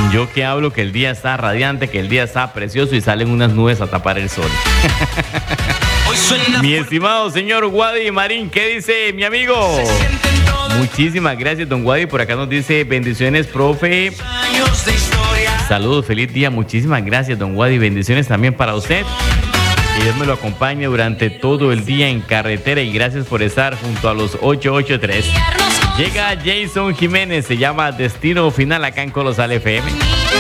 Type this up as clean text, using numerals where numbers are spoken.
Yo que hablo que el día está radiante, que el día está precioso y salen unas nubes a tapar el sol. Mi estimado señor Wadi Marín, ¿qué dice mi amigo? Muchísimas gracias, don Wadi. Por acá nos dice, bendiciones, profe. Saludos, feliz día. Muchísimas gracias, don Wadi. Bendiciones también para usted. Que Dios me lo acompañe durante todo el día en carretera y gracias por estar junto a los 883. Llega Jason Jiménez, se llama Destino Final acá en Colosal FM.